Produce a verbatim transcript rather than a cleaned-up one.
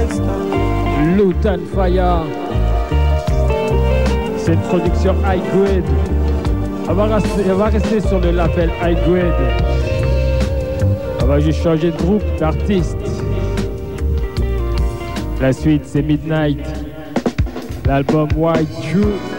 Lutan Fire. C'est une production high grade. On va rester, on va rester sur le label high grade. On va juste changer de groupe, d'artiste. La suite, c'est Midnight. L'album White Juke.